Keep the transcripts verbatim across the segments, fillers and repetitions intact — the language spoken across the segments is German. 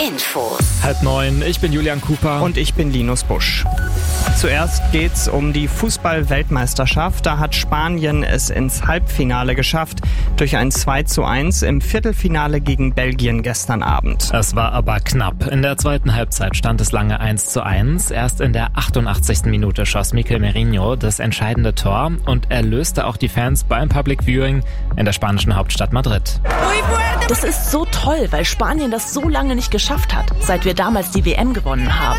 Infos. Halb neun, ich bin Julian Cooper. Und ich bin Linus Busch. Zuerst geht's um die Fußball-Weltmeisterschaft. Da hat Spanien es ins Halbfinale geschafft durch ein zwei zu eins im Viertelfinale gegen Belgien gestern Abend. Es war aber knapp. In der zweiten Halbzeit stand es lange eins zu eins. Erst in der achtundachtzigsten Minute schoss Mikel Merino das entscheidende Tor und erlöste auch die Fans beim Public Viewing in der spanischen Hauptstadt Madrid. Das ist so toll, weil Spanien das so lange nicht geschafft hat, seit wir damals die W M gewonnen haben.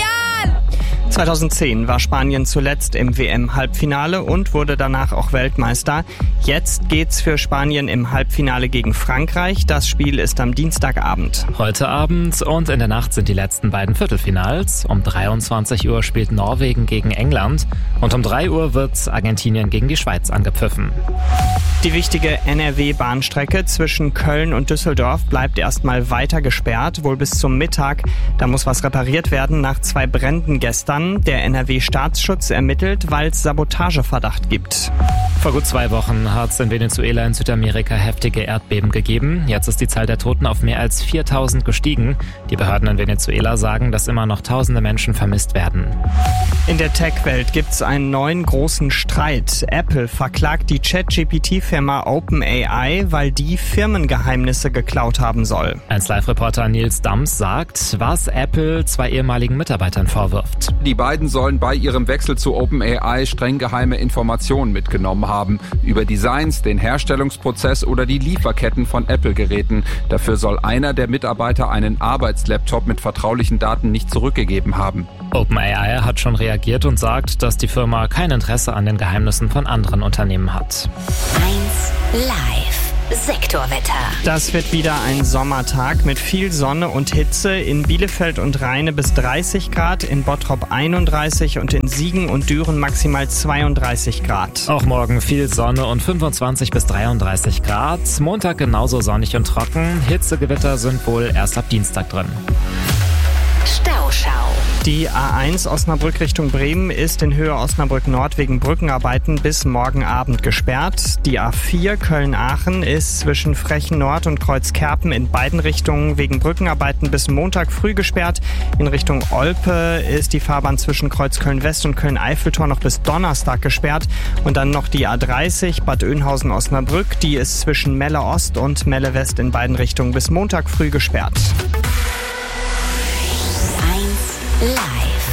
zweitausendzehn war Spanien zuletzt im W M-Halbfinale und wurde danach auch Weltmeister. Jetzt geht's für Spanien im Halbfinale gegen Frankreich. Das Spiel ist am Dienstagabend. Heute Abend und in der Nacht sind die letzten beiden Viertelfinals. Um dreiundzwanzig Uhr spielt Norwegen gegen England und um drei Uhr wird Argentinien gegen die Schweiz angepfiffen. Die wichtige N R W-Bahnstrecke zwischen Köln und Düsseldorf bleibt erstmal weiter gesperrt, wohl bis zum Mittag. Da muss was repariert werden nach zwei Bränden gestern. Der N R W-Staatsschutz ermittelt, weil es Sabotageverdacht gibt. Vor gut zwei Wochen hat es in Venezuela in Südamerika heftige Erdbeben gegeben. Jetzt ist die Zahl der Toten auf mehr als viertausend gestiegen. Die Behörden in Venezuela sagen, dass immer noch tausende Menschen vermisst werden. In der Tech-Welt gibt es einen neuen großen Streit. Apple verklagt die Chat-G P T-Firma OpenAI, weil die Firmengeheimnisse geklaut haben soll. eins Live-Reporter Nils Dams sagt, was Apple zwei ehemaligen Mitarbeitern vorwirft. Die beiden sollen bei ihrem Wechsel zu OpenAI streng geheime Informationen mitgenommen haben. Über Designs, den Herstellungsprozess oder die Lieferketten von Apple-Geräten. Dafür soll einer der Mitarbeiter einen Arbeitslaptop mit vertraulichen Daten nicht zurückgegeben haben. OpenAI hat schon reagiert und sagt, dass die Firma kein Interesse an den Geheimnissen von anderen Unternehmen hat. eins Live. Sektorwetter. Das wird wieder ein Sommertag mit viel Sonne und Hitze. In Bielefeld und Rheine bis dreißig Grad, in Bottrop einunddreißig und in Siegen und Düren maximal zweiunddreißig Grad. Auch morgen viel Sonne und fünfundzwanzig bis dreiunddreißig Grad. Montag genauso sonnig und trocken. Hitzegewitter sind wohl erst ab Dienstag drin. Stauschau. Die A eins Osnabrück Richtung Bremen ist in Höhe Osnabrück Nord wegen Brückenarbeiten bis morgen Abend gesperrt. Die A vier Köln-Aachen ist zwischen Frechen Nord und Kreuzkerpen in beiden Richtungen wegen Brückenarbeiten bis Montag früh gesperrt. In Richtung Olpe ist die Fahrbahn zwischen Kreuz Köln-West und Köln-Eiffeltor noch bis Donnerstag gesperrt. Und dann noch die A dreißig Bad Oeynhausen-Osnabrück. Die ist zwischen Melle Ost und Melle West in beiden Richtungen bis Montag früh gesperrt. Live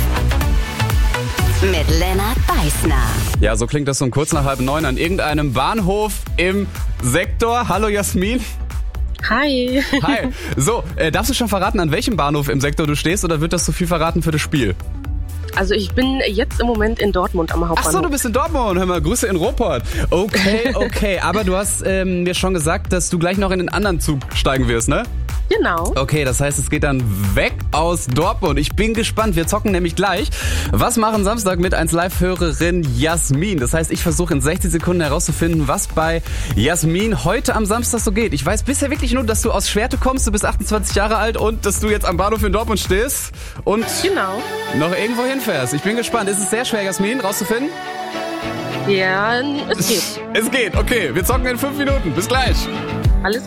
mit Lennart Beißner. Ja, so klingt das um kurz nach halb neun an irgendeinem Bahnhof im Sektor. Hallo Jasmin. Hi. Hi. So, äh, darfst du schon verraten, an welchem Bahnhof im Sektor du stehst, oder wird das zu viel verraten für das Spiel? Also ich bin jetzt im Moment in Dortmund am Hauptbahnhof. Ach so, du bist in Dortmund. Hör mal, Grüße in Ruhrpott. Okay, okay. Aber du hast ähm, mir schon gesagt, dass du gleich noch in den anderen Zug steigen wirst, ne? Genau. Okay, das heißt, es geht dann weg aus Dortmund. Ich bin gespannt. Wir zocken nämlich gleich. Was machen Samstag mit eins Live-Hörerin Jasmin? Das heißt, ich versuche in sechzig Sekunden herauszufinden, was bei Jasmin heute am Samstag so geht. Ich weiß bisher wirklich nur, dass du aus Schwerte kommst, du bist achtundzwanzig Jahre alt und dass du jetzt am Bahnhof in Dortmund stehst und genau noch irgendwo hinfährst. Ich bin gespannt. Ist es sehr schwer, Jasmin, rauszufinden? Ja, es geht. Es geht, okay. Wir zocken in fünf Minuten. Bis gleich.